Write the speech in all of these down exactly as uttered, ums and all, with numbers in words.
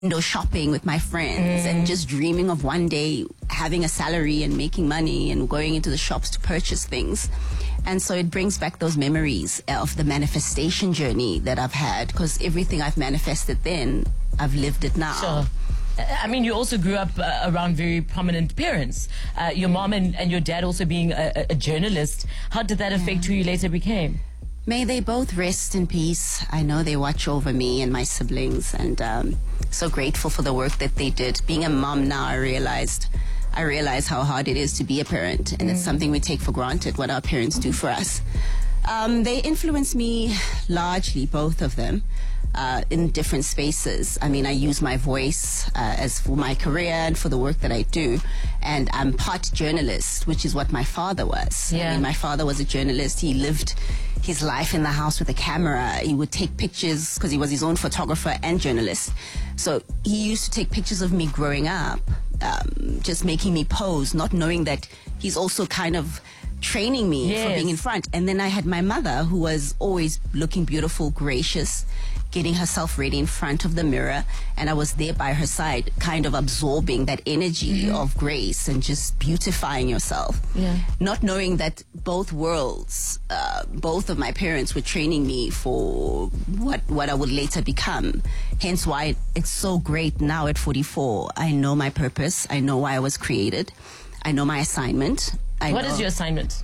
window shopping with my friends mm. and just dreaming of one day having a salary and making money and going into the shops to purchase things. And so it brings back those memories of the manifestation journey that I've had, because everything I've manifested then, I've lived it now. Sure. I mean, you also grew up uh, around very prominent parents. Uh, your mom and, and your dad also being a, a journalist. How did that affect yeah. who you later became? May they both rest in peace. I know they watch over me and my siblings, and um, so grateful for the work that they did. Being a mom now, I realized, I realize how hard it is to be a parent, and mm. it's something we take for granted, what our parents do for us. Um, they influenced me largely, both of them, uh, in different spaces. I mean, I use my voice uh, as for my career and for the work that I do. And I'm part journalist, which is what my father was. Yeah. I mean, my father was a journalist. He lived his life in the house with a camera. He would take pictures because he was his own photographer and journalist. So he used to take pictures of me growing up, um, just making me pose, not knowing that he's also kind of training me yes. for being in front. And then I had my mother, who was always looking beautiful, gracious, getting herself ready in front of the mirror. And I was there by her side, kind of absorbing that energy mm-hmm. of grace and just beautifying yourself. Yeah. Not knowing that both worlds, uh, both of my parents were training me for what, what I would later become. Hence why it's so great now at forty-four. I know my purpose. I know why I was created. I know my assignment. I what know. is your assignment?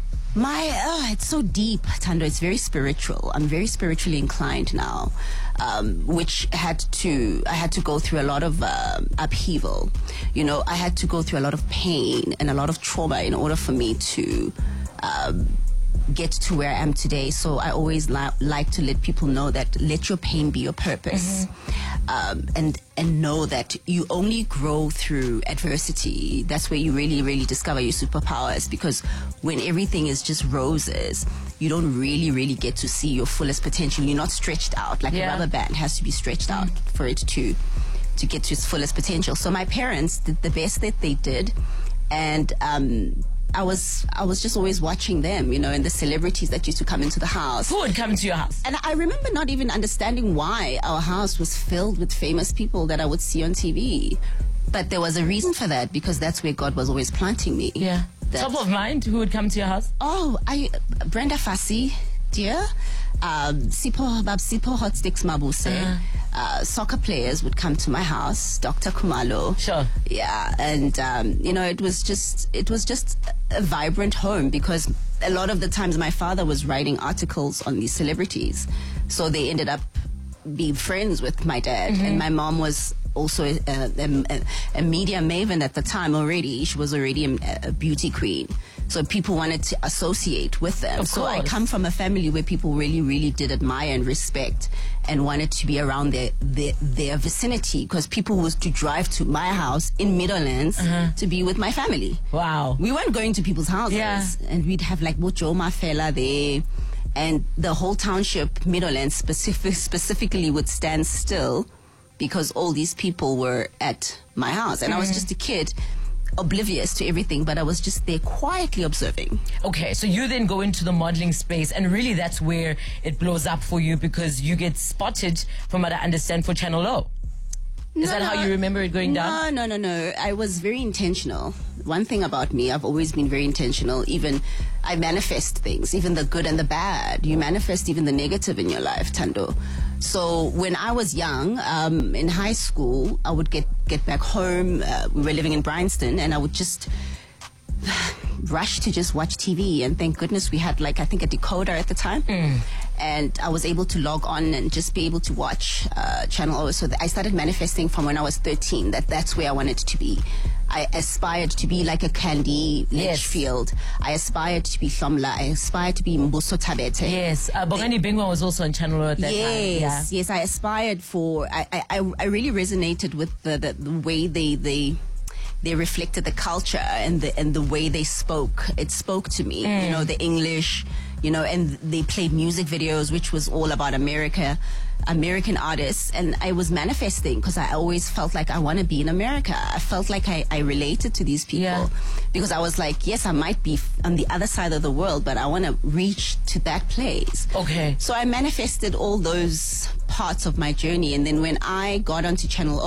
My, uh, it's so deep, Thando. It's very spiritual. I'm very spiritually inclined now, um, which had to, I had to go through a lot of uh, upheaval. You know, I had to go through a lot of pain and a lot of trauma in order for me to um, get to where I am today. So I always li- like to let people know that let your pain be your purpose. Mm-hmm. um, and and know that you only grow through adversity. That's where you really, really discover your superpowers, because when everything is just roses, you don't really, really get to see your fullest potential. You're not stretched out. Like yeah. a rubber band has to be stretched out mm. for it to to get to its fullest potential. So my parents did the best that they did, and um I was I was just always watching them, you know, and the celebrities that used to come into the house. Who would come to your house? And I remember not even understanding why our house was filled with famous people that I would see on T V. But there was a reason for that, because that's where God was always planting me. Yeah. That, Top of mind, who would come to your house? Oh, I Brenda Fassie, dear. Um, Sipho, Bab Sipho Hot Sticks Mabuse. Uh-huh. Uh, soccer players would come to my house, Doctor Kumalo. Sure. Yeah, and um, you know, it was just it was just a vibrant home, because a lot of the times my father was writing articles on these celebrities, so they ended up being friends with my dad, mm-hmm. and my mom was also a, a, a media maven at the time already. She was already a, a beauty queen. So people wanted to associate with them. Of so course. I come from a family where people really, really did admire and respect and wanted to be around their their, their vicinity, because people used to drive to my house in Meadowlands uh-huh. to be with my family. Wow. We weren't going to people's houses. Yeah. And we'd have like Bojo Mafela there. And the whole township, Meadowlands specific, specifically, would stand still because all these people were at my house. And mm. I was just a kid, oblivious to everything, but I was just there quietly observing. Okay, so you then go into the modeling space, and really that's where it blows up for you, because you get spotted, from what I understand, for Channel O. Is no, that no, how you remember it going no, down? No, no, no, no. I was very intentional. One thing about me, I've always been very intentional. Even I manifest things, even the good and the bad. You manifest even the negative in your life, Thando. So when I was young, um, in high school, I would get, get back home. Uh, we were living in Bryanston, and I would just rush to just watch T V. And thank goodness we had, like, I think a decoder at the time. Mm. And I was able to log on and just be able to watch uh, Channel O. So I started manifesting from when I was thirteen, that that's where I wanted to be. I aspired to be like a Candy Litchfield. Yes. I aspired to be Hlomla. I aspired to be Mbuso Tabete. Yes. Uh, Bongani Bingwa was also on Channel O at that yes, time. Yes, yeah. yes. I aspired for, I, I, I really resonated with the, the, the way they, they, they reflected the culture and the, and the way they spoke. It spoke to me. Mm. You know, the English, you know, and they played music videos, which was all about America, American artists. And I was manifesting because I always felt like I want to be in America. I felt like I, I related to these people Yeah. because I was like, yes, I might be f- on the other side of the world, but I want to reach to that place. Okay. So I manifested all those parts of my journey. And then when I got onto Channel